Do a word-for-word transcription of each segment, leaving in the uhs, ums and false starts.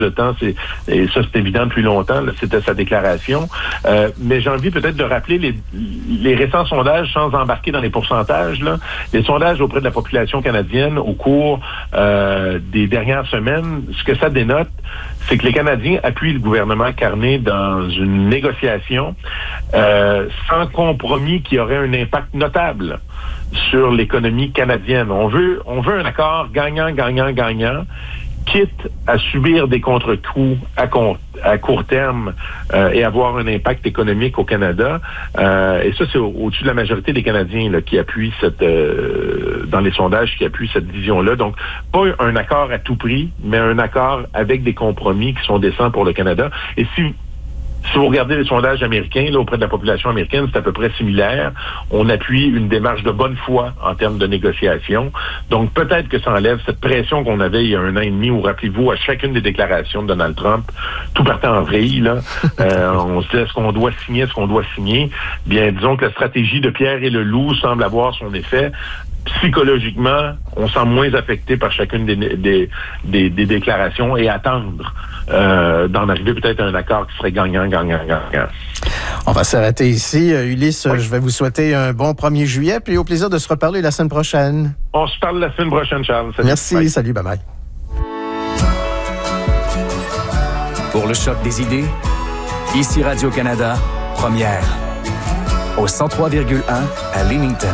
de temps, c'est, et ça c'est évident depuis longtemps, là, c'était sa déclaration. Euh, mais j'ai envie peut-être de rappeler les, les récents sondages sans embarquer dans les pourcentages. Là. Les sondages auprès de la population canadienne au cours euh, des dernières semaines, ce que ça dénote, c'est que les Canadiens appuient le gouvernement Carney dans une négociation euh, sans compromis qui aurait un impact notable sur l'économie canadienne. On veut, on veut un accord gagnant, gagnant, gagnant, quitte à subir des contre-coups à, con, à court terme euh, et avoir un impact économique au Canada. Euh, et ça, c'est au, au-dessus de la majorité des Canadiens là, qui appuient cette, euh, dans les sondages, qui appuient cette vision-là. Donc, pas un accord à tout prix, mais un accord avec des compromis qui sont décents pour le Canada. Et si Si vous regardez les sondages américains, là, auprès de la population américaine, c'est à peu près similaire. On appuie une démarche de bonne foi en termes de négociation. Donc, peut-être que ça enlève cette pression qu'on avait il y a un an et demi où, rappelez-vous, à chacune des déclarations de Donald Trump, tout partait en vrille, là. Euh, on se dit, est-ce qu'on doit signer, est-ce qu'on doit signer? Bien, disons que la stratégie de Pierre et le loup semble avoir son effet. Psychologiquement, on semble moins affecté par chacune des, des, des, des déclarations et attendre euh, d'en arriver peut-être à un accord qui serait gagnant, gagnant, gagnant. On va s'arrêter ici. Euh, Ulysse, oui. Je vais vous souhaiter un bon premier juillet, puis au plaisir de se reparler la semaine prochaine. On se parle la semaine prochaine, Charles. Salut. Merci, bye. Salut, bye-bye. Pour le choc des idées, ici Radio-Canada, première, au cent trois virgule un à Leamington.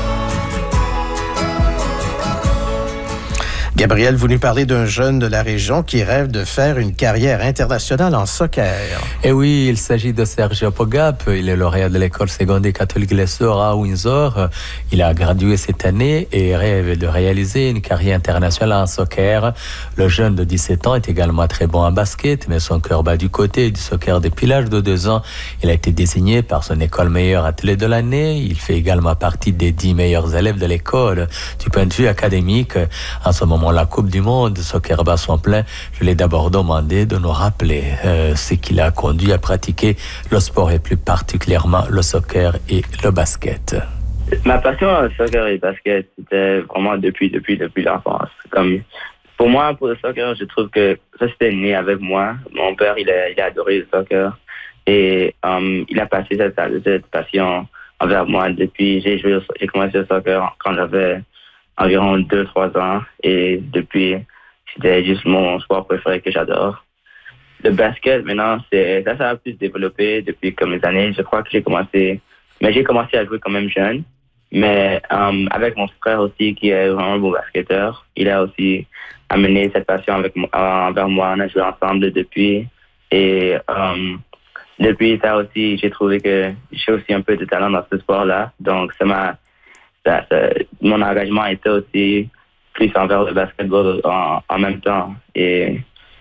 Gabriel, vous nous parlez d'un jeune de la région qui rêve de faire une carrière internationale en soccer. Eh oui, il s'agit de Serge Opogap. Il est lauréat de l'école secondaire catholique Lessor à Windsor. Il a gradué cette année et rêve de réaliser une carrière internationale en soccer. Le jeune de dix-sept ans est également très bon en basket, mais son cœur bat du côté du soccer depuis l'âge de deux ans. Il a été désigné par son école meilleur athlète de l'année. Il fait également partie des dix meilleurs élèves de l'école. Du point de vue académique, en ce moment, la Coupe du Monde, soccer bat son plein. Je l'ai d'abord demandé de nous rappeler euh, ce qui l'a conduit à pratiquer le sport et plus particulièrement le soccer et le basket. Ma passion au soccer et le basket, c'était vraiment depuis, depuis, depuis l'enfance. Comme, pour moi, pour le soccer, je trouve que ça, c'était né avec moi. Mon père, il a, il a adoré le soccer et um, il a passé cette, cette passion envers moi depuis, j'ai joué, j'ai commencé le soccer quand j'avais environ deux trois ans et depuis, c'était juste mon sport préféré que j'adore. Le basket, maintenant, c'est, ça, ça a plus développé depuis comme les années. Je crois que j'ai commencé, mais j'ai commencé à jouer quand même jeune. Mais um, avec mon frère aussi, qui est vraiment un bon basketteur, il a aussi amené cette passion avec, euh, envers moi. On a joué ensemble depuis. Et um, depuis ça aussi, j'ai trouvé que j'ai aussi un peu de talent dans ce sport-là. Donc, ça m'a Ça, ça, mon engagement était aussi plus envers le basketball en, en même temps. Et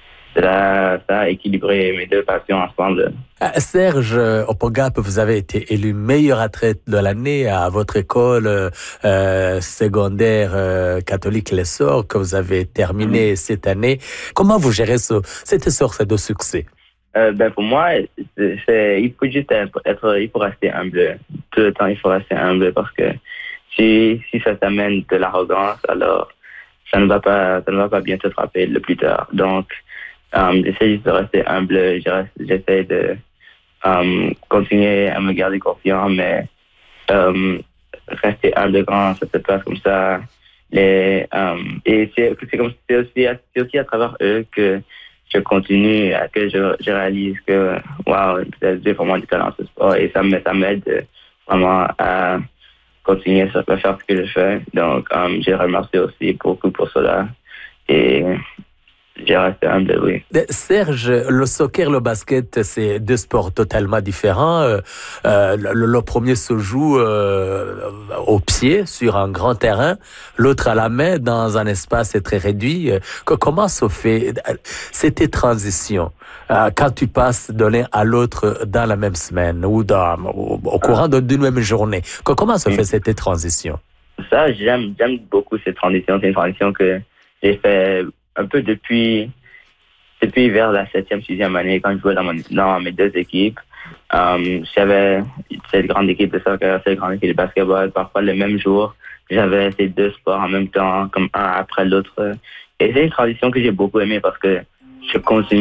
ça, ça a équilibré mes deux passions ensemble. Serge Opogap, vous avez été élu meilleur athlète de l'année à votre école euh, secondaire euh, catholique Lessor que vous avez terminé mmh. cette année. Comment vous gérez ce, cette source de succès? Euh, ben pour moi, c'est, c'est, il faut juste être, être, il faut rester humble. Tout le temps, il faut rester humble parce que Si, si ça t'amène de l'arrogance, alors ça ne va pas, ça ne va pas bien te frapper le plus tard. Donc, um, j'essaie de rester humble, j'essaie de um, continuer à me garder confiant, mais um, rester humble quand ça se passe comme ça. Les, um, et c'est, c'est, comme, c'est, aussi, c'est aussi à travers eux que je continue, que je, je réalise que, wow, j'ai vraiment du talent dans ce sport et ça, ça m'aide vraiment à continuer à faire ce que je fais. Donc, um, j'ai remercié aussi beaucoup pour cela. Et j'ai resté humble, oui. Serge, le soccer, le basket, c'est deux sports totalement différents. Euh, le, le premier se joue euh, au pied, sur un grand terrain. L'autre à la main, dans un espace très réduit. Comment se fait cette transition euh, quand tu passes de l'un à l'autre dans la même semaine ou dans, au, au courant ah. d'une même journée? Comment se fait cette transition? Ça, j'aime, j'aime beaucoup cette transition. C'est une transition que j'ai fait un peu depuis, depuis vers la septième, sixième année, quand je jouais dans, mon, dans mes deux équipes. Um, j'avais cette grande équipe de soccer, cette grande équipe de basketball. Parfois, le même jour, j'avais ces deux sports en même temps, comme un après l'autre. Et c'est une transition que j'ai beaucoup aimée parce que je continue